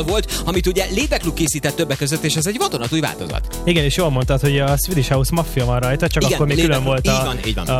volt, amit ugye Laidback Luke készített többek között, és ez egy vadonatúj változat. Igen, és jól mondtad, hogy a Swedish House Mafia van rajta, csak igen, akkor még külön volt így van.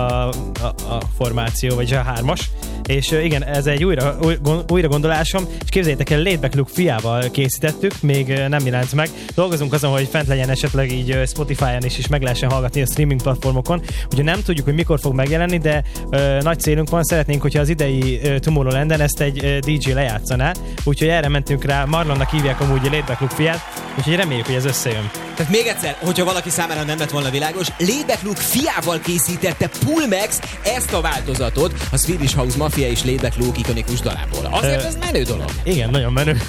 A formáció, vagy a 3-as. És igen, ez egy újra gondolásom, és képzeljétek el, Laidback Luke fiával készítettük, még nem jelent meg. Dolgozunk azon, hogy fent legyen esetleg így Spotify-on is meg lehessen hallgatni a streaming platformokon. Ugye nem tudjuk, hogy mikor fog megjelenni, de nagy célunk van, szeretnénk, hogyha az idei Tomorrowlanden ezt egy DJ lejátszaná. Úgyhogy erre mentünk rá, Marlonnak hívják amúgy a Laidback Luke fiát, úgyhogy reméljük, hogy ez összejön. Tehát még egyszer, hogyha valaki számára nem lett volna világos, Laidback Luke fiával készítette Pulmex ezt a változatot a Swedish House Mafia és Laidback Luke ikonikus dalából. Azért ez menő dolog. Igen, nagyon menő.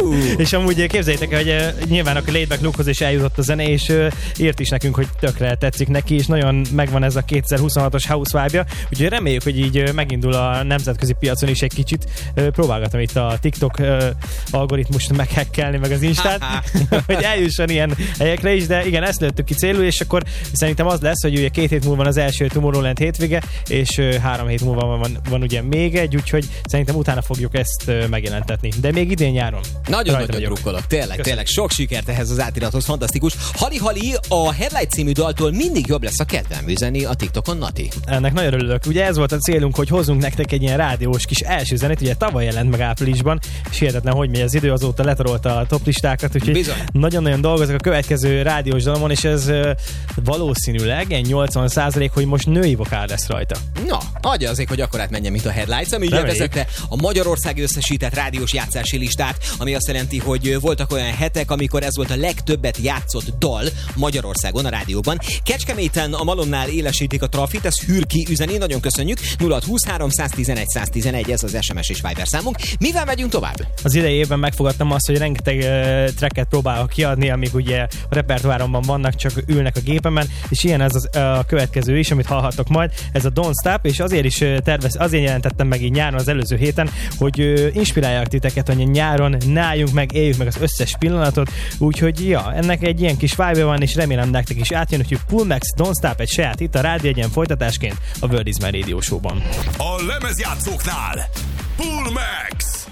És amúgy képzeljétek el, hogy nyilván a Laidback Lukehoz is eljutott a zene, és írt is nekünk, hogy tökre tetszik neki, és nagyon megvan ez a 2026-os house vibe-ja, úgyhogy reméljük, hogy így megindul a nemzetközi piacon is egy kicsit. Próbálgatom itt a TikTok algoritmust meghekkelni, meg az Instát, hogy eljusson ilyen helyekre is, de igen, ezt lőttük ki célul, és akkor szerintem az lesz, hogy ugye 2 hét múlva van az első Tomorrowland hétvége, és 3 hét múlva van ugye még egy, úgyhogy szerintem utána fogjuk ezt megjelentetni. De még idén nyáron. Nagyon drukkolok, tényleg sok sikert ehhez az átirathoz, fantasztikus. Hali-hali, a Headlight című daltól mindig jobb lesz a kedvem üzeni a TikTokon, Nati. Ennek nagyon örülök. Ugye ez volt a célunk, hogy hozzunk nektek egy ilyen rádiós kis első zenét, ugye tavaly jelent meg áprilisban, és hihetetlen, hogy megy az idő, azóta letarolta a toplistákat, úgyhogy nagyon-nagyon dolgozok a következő rádiós dalomon, és ez valószínűleg egy 80%, hogy most női vokál lesz rajta. Na, adja azért, hogy akkor átmenjen, mint a Headlights, ami ugye vezette a Magyarország összesített rádiós játszási listát, ami azt jelenti, hogy voltak olyan hetek, amikor ez volt a legtöbbet játszott dal Magyarországon a rádióban. Kecskeméten a Malomnál élesítik a trafit, ez Hürki üzeni, nagyon köszönjük. 0623 111 111, ez az SMS és Viber számunk. Mivel megyünk tovább? Az idei évben megfogadtam azt, hogy rengeteg tracket próbálok kiadni, amik ugye a repertoáromban vannak, csak ülnek a gépemen, és ilyen ez a következő is, amit hallhattok majd. Ez a Don't Stop, és azért is azért jelentettem meg így nyáron az előző héten, hogy inspiráljak titeket, hogy nyáron álljunk meg, éljük meg az összes pillanatot, úgyhogy ja, ennek egy ilyen kis vibe van, és remélem nektek is átjön, úgyhogy Pulmex, Don't Stop egy saját itt a Rádió Egyen folytatásként a World is My Radio Show-ban. A lemezjátszóknál Pulmex!